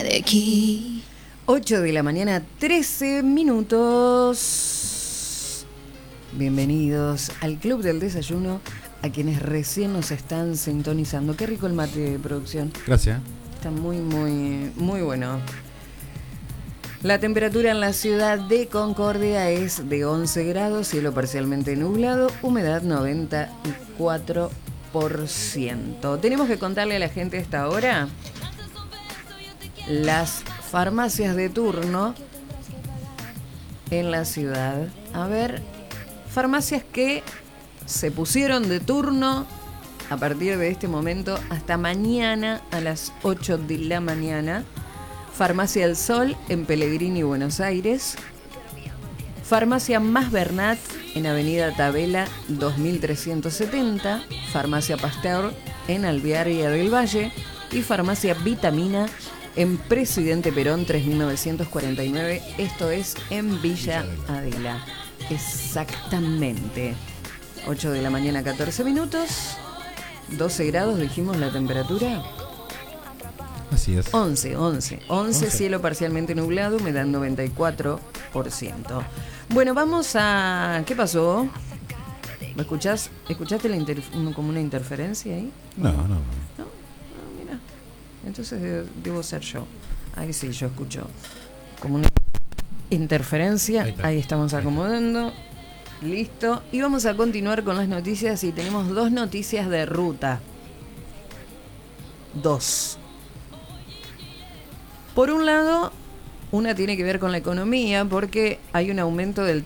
de aquí. 8 de la mañana, 13 minutos. Bienvenidos al Club del Desayuno, a quienes recién nos están sintonizando. Qué rico el mate de producción. Gracias. Está muy bueno. La temperatura en la ciudad de Concordia es de 11 grados, cielo parcialmente nublado, humedad 94%. Tenemos que contarle a la gente a esta hora las farmacias de turno en la ciudad. A ver, farmacias que se pusieron de turno a partir de este momento hasta mañana a las 8 de la mañana. Farmacia El Sol en Pellegrini, Buenos Aires. Farmacia Más Bernat en Avenida Tabela 2370. Farmacia Pasteur en Alvear del Valle. Y Farmacia Vitamina en Presidente Perón 3949. Esto es en Villa Adela. Exactamente. 8 de la mañana, 14 minutos. 12 grados, dijimos la temperatura. Así es. 11, cielo parcialmente nublado, humedad 94%. Bueno, vamos a... ¿Qué pasó? ¿Me escuchás? ¿Escuchaste como una interferencia ahí? No. ¿No? No, mira. Entonces debo ser yo. Ahí sí, yo escucho como una interferencia. Ahí estamos acomodando. Listo. Y vamos a continuar con las noticias y tenemos dos noticias de ruta. Dos. Por un lado, una tiene que ver con la economía porque hay un aumento del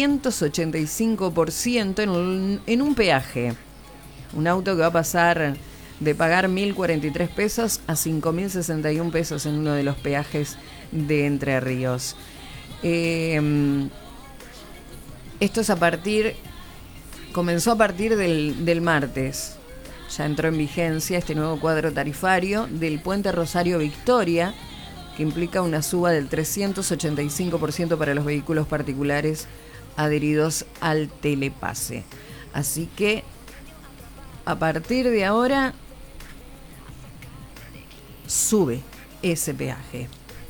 385% en un peaje. Un auto que va a pasar de pagar 1.043 pesos a 5.061 pesos en uno de los peajes de Entre Ríos. Esto es comenzó a partir del martes. Ya entró en vigencia este nuevo cuadro tarifario del puente Rosario Victoria, que implica una suba del 385% para los vehículos particulares adheridos al telepase. Así que, a partir de ahora, sube ese peaje.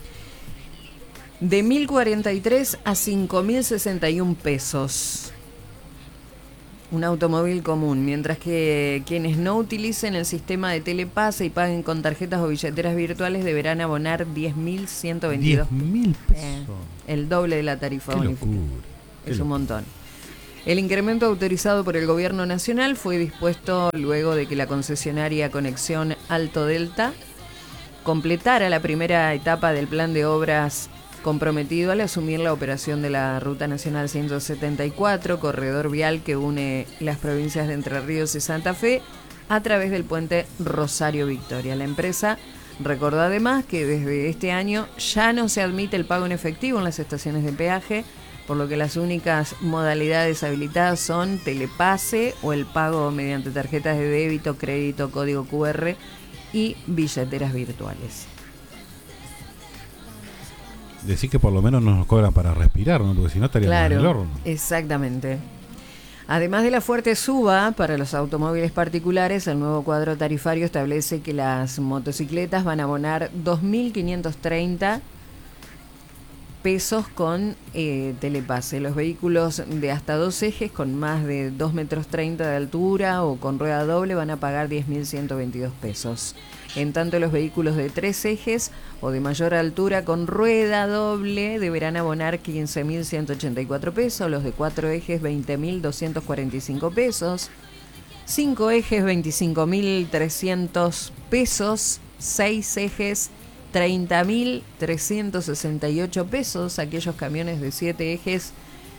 De 1.043 a 5.061 pesos. Un automóvil común, mientras que quienes no utilicen el sistema de telepase y paguen con tarjetas o billeteras virtuales deberán abonar 10.122 10.000 pesos. El doble de la tarifa Qué unificada. locura. Es un montón. El incremento autorizado por el Gobierno Nacional fue dispuesto luego de que la concesionaria Conexión Alto Delta completara la primera etapa del plan de obras comprometido al asumir la operación de la Ruta Nacional 174, corredor vial que une las provincias de Entre Ríos y Santa Fe, a través del puente Rosario Victoria. La empresa recordó además que desde este año ya no se admite el pago en efectivo en las estaciones de peaje, por lo que las únicas modalidades habilitadas son telepase o el pago mediante tarjetas de débito, crédito, código QR y billeteras virtuales. Decir que por lo menos nos cobran para respirar, ¿no? Porque si no estaríamos en el horno. Exactamente. Además de la fuerte suba para los automóviles particulares, el nuevo cuadro tarifario establece que las motocicletas van a abonar 2.530 pesos con telepase. Los vehículos de hasta 2 ejes con más de 2,30 metros de altura o con rueda doble van a pagar 10.122 pesos. En tanto, los vehículos de 3 ejes o de mayor altura con rueda doble deberán abonar 15.184 pesos, los de 4 ejes 20.245 pesos, 5 ejes 25.300 pesos, 6 ejes 30.368 pesos, aquellos camiones de 7 ejes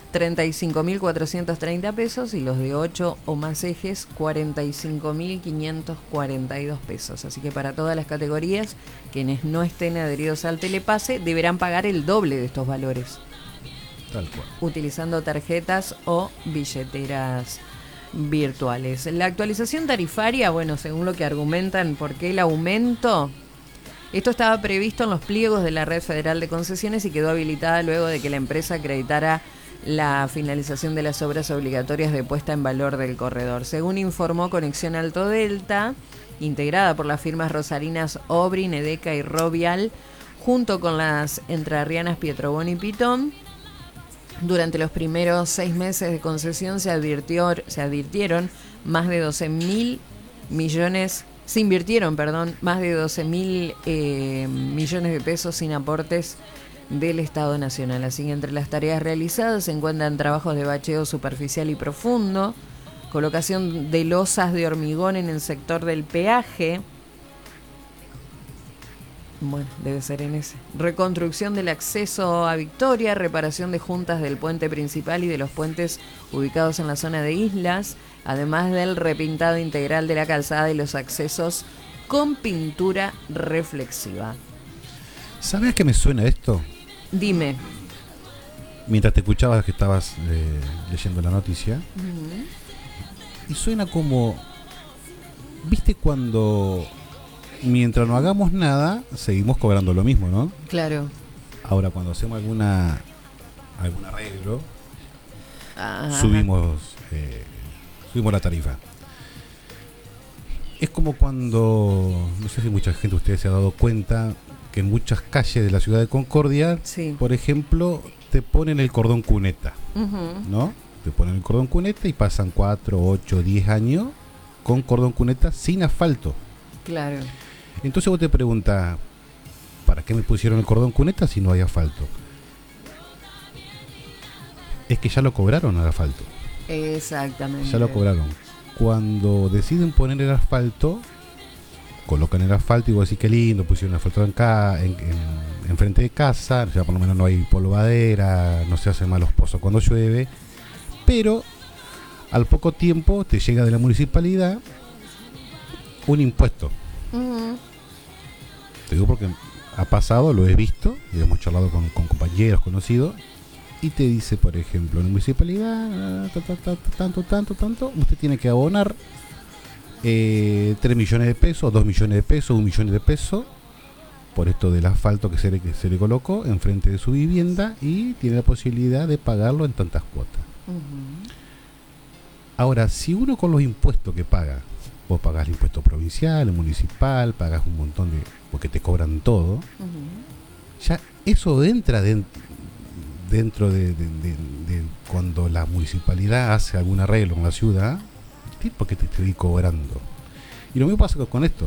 35.430 pesos y los de 8 o más ejes 45.542 pesos. Así que para todas las categorías, quienes no estén adheridos al telepase deberán pagar el doble de estos valores. Tal cual. Utilizando tarjetas o billeteras virtuales. La actualización tarifaria, bueno, según lo que argumentan, ¿por qué el aumento? Esto estaba previsto en los pliegos de la Red Federal de Concesiones y quedó habilitada luego de que la empresa acreditara la finalización de las obras obligatorias de puesta en valor del corredor. Según informó Conexión Alto Delta, integrada por las firmas rosarinas Obrin, Edeca y Rovial, junto con las entrerrianas Pietrobón y Pitón. Durante los primeros 6 meses de concesión se invirtieron más de 12.000 millones de pesos sin aportes del Estado Nacional. Así que entre las tareas realizadas se encuentran trabajos de bacheo superficial y profundo, colocación de losas de hormigón en el sector del peaje. Bueno, debe ser en ese. Reconstrucción del acceso a Victoria, reparación de juntas del puente principal y de los puentes ubicados en la zona de islas, además del repintado integral de la calzada y los accesos con pintura reflexiva. ¿Sabes qué me suena esto? Dime. Mientras te escuchabas que estabas leyendo la noticia. Y suena como... ¿Viste cuando... mientras no hagamos nada, seguimos cobrando lo mismo, ¿no? Claro. Ahora, cuando hacemos algún arreglo, Ajá. subimos la tarifa. Es como cuando, no sé si mucha gente de ustedes se ha dado cuenta, que en muchas calles de la ciudad de Concordia, sí, por ejemplo, te ponen el cordón cuneta, ¿no? Te ponen el cordón cuneta y pasan 4, 8, 10 años con cordón cuneta sin asfalto. Claro. Entonces vos te preguntas, ¿para qué me pusieron el cordón cuneta si no hay asfalto? Es que ya lo cobraron al asfalto. Exactamente. Ya lo cobraron. Cuando deciden poner el asfalto, colocan el asfalto y vos decís, qué lindo, pusieron asfalto en frente de casa, o sea, por lo menos no hay polvadera, no se hacen malos pozos cuando llueve, pero al poco tiempo te llega de la municipalidad un impuesto. Te digo porque ha pasado, lo he visto y hemos charlado con compañeros conocidos, y te dice, por ejemplo, en la municipalidad tanto, usted tiene que abonar 3 millones de pesos, 2 millones de pesos, 1 millón de pesos por esto del asfalto que se le colocó enfrente de su vivienda, y tiene la posibilidad de pagarlo en tantas cuotas. Ahora, si uno con los impuestos que paga, vos pagás el impuesto provincial, el municipal, pagás un montón de... porque te cobran todo, ya eso entra dentro de cuando la municipalidad hace algún arreglo con la ciudad, porque te estoy cobrando. Y lo mismo pasa con esto.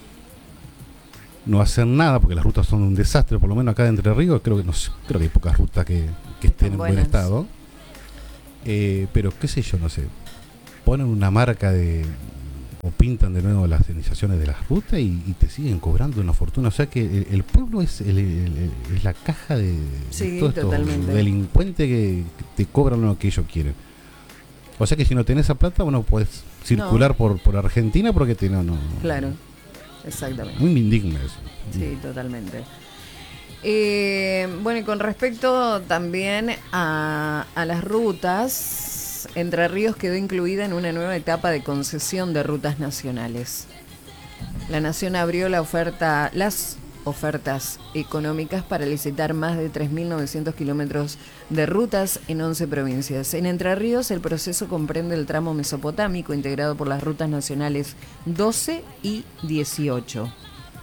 No hacer nada porque las rutas son un desastre, por lo menos acá de Entre Ríos creo que hay pocas rutas que estén en buen estado. Pero qué sé yo, no sé, ponen una marca o pintan de nuevo las iniciaciones de las rutas y te siguen cobrando una fortuna. O sea que el pueblo es la caja de todos estos delincuentes que te cobran lo que ellos quieren. O sea que si no tenés esa plata, bueno, puedes circular por Argentina porque no. Claro, exactamente. Muy indigna eso. Sí, totalmente. Bueno, y con respecto también a las rutas, Entre Ríos quedó incluida en una nueva etapa de concesión de rutas nacionales. La Nación abrió las ofertas económicas para licitar más de 3.900 kilómetros de rutas en 11 provincias. En Entre Ríos el proceso comprende el tramo mesopotámico integrado por las rutas nacionales 12 y 18.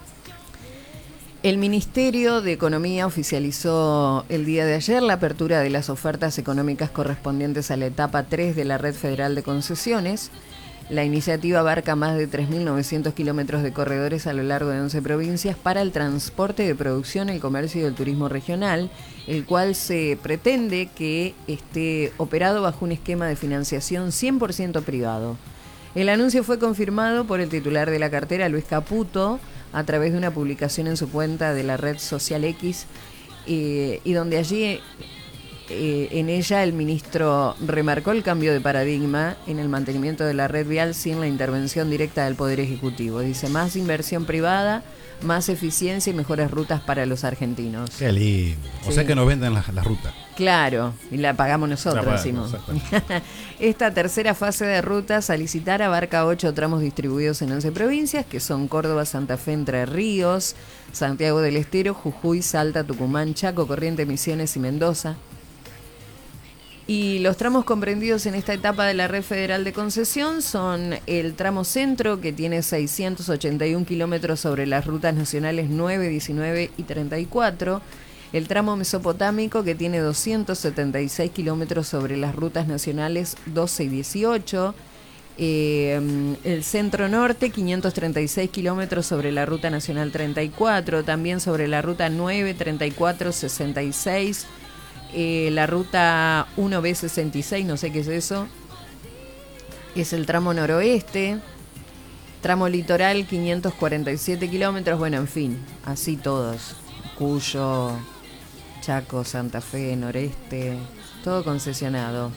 El Ministerio de Economía oficializó el día de ayer la apertura de las ofertas económicas correspondientes a la etapa 3 de la Red Federal de Concesiones. La iniciativa abarca más de 3.900 kilómetros de corredores a lo largo de 11 provincias para el transporte de producción, el comercio y el turismo regional, el cual se pretende que esté operado bajo un esquema de financiación 100% privado. El anuncio fue confirmado por el titular de la cartera, Luis Caputo, a través de una publicación en su cuenta de la red social X, y donde allí en ella el ministro remarcó el cambio de paradigma en el mantenimiento de la red vial sin la intervención directa del Poder Ejecutivo. Dice, más inversión privada, más eficiencia y mejores rutas para los argentinos. Qué lindo. O sea que nos venden las rutas. Claro, y la pagamos nosotros, decimos. Esta tercera fase de rutas a licitar abarca 8 tramos distribuidos en 11 provincias, que son Córdoba, Santa Fe, Entre Ríos, Santiago del Estero, Jujuy, Salta, Tucumán, Chaco, Corrientes, Misiones y Mendoza. Y los tramos comprendidos en esta etapa de la Red Federal de Concesión son el tramo centro, que tiene 681 kilómetros sobre las rutas nacionales 9, 19 y 34. El tramo mesopotámico, que tiene 276 kilómetros sobre las rutas nacionales 12 y 18. El centro norte, 536 kilómetros sobre la ruta nacional 34. También sobre la ruta 9, 34, 66. La ruta 1B66, no sé qué es eso, es el tramo noroeste. Tramo litoral, 547 kilómetros, bueno, en fin, así todos. Cuyo, Chaco, Santa Fe, Noreste, todo concesionado.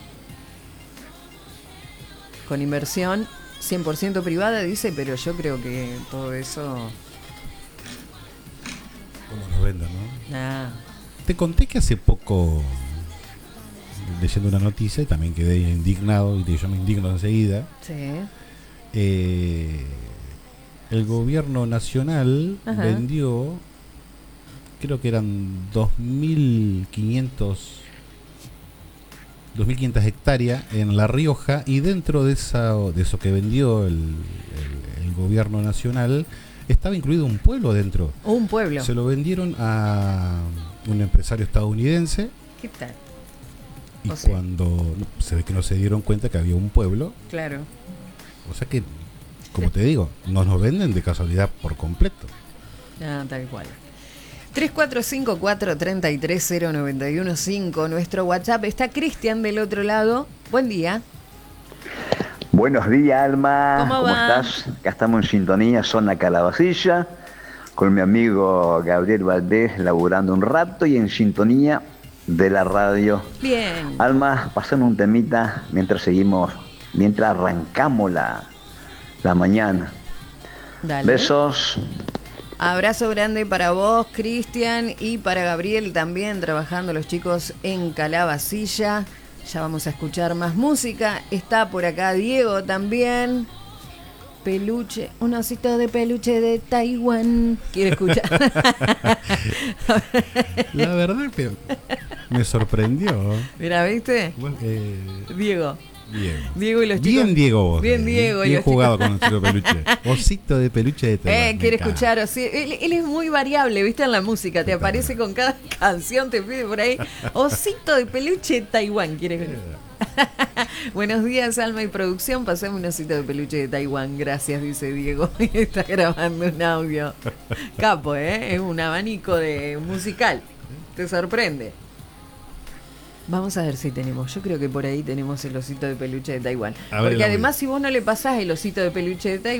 Con inversión 100% privada, dice, pero yo creo que todo eso... ¿Cómo nos vendan, no? Ah. Te conté que hace poco, leyendo una noticia, y también quedé indignado, y yo me indigno enseguida. Sí. El gobierno nacional Ajá. vendió, creo que eran 2.500 hectáreas en La Rioja, y dentro de eso que vendió el gobierno nacional estaba incluido un pueblo dentro. Un pueblo. Se lo vendieron a un empresario estadounidense. ¿Qué tal? Y O sea, cuando se ve que no se dieron cuenta que había un pueblo, claro. o sea que, como te digo, no nos venden de casualidad por completo. Ah, tal cual. 3454-330915, nuestro WhatsApp. Está Cristian del otro lado. Buen día. Buenos días, Alma. ¿Cómo va? estás? Acá estamos en sintonía, zona Calabacilla, con mi amigo Gabriel Valdés, laburando un rato y en sintonía de la radio. Bien. Alma, pasame un temita mientras arrancamos la mañana. Dale. Besos. Abrazo grande para vos, Cristian, y para Gabriel también, trabajando los chicos en Calabacilla. Ya vamos a escuchar más música. Está por acá Diego también. Peluche, un osito de peluche de Taiwán. ¿Quiere escuchar? La verdad que me sorprendió. Mira, ¿viste? Bueno, Diego. Diego Y los chicos. Bien Diego vos. Bien Diego. Bien los jugado chicos. con el peluche. Osito de peluche de Taiwán. Quiere escuchar, o sí, él es muy variable, ¿viste? En la música, te aparece con cada canción, te pide por ahí. Osito de peluche de Taiwán, quiere escuchar. Buenos días, Alma y producción. Pasame un osito de peluche de Taiwán. Gracias, dice Diego. Está grabando un audio. Capo, ¿eh? Es un abanico de musical. Te sorprende. Vamos a ver si tenemos. Yo creo que por ahí tenemos el osito de peluche de Taiwán. A ver, Porque además, si vos no le pasás el osito de peluche de Taiwán,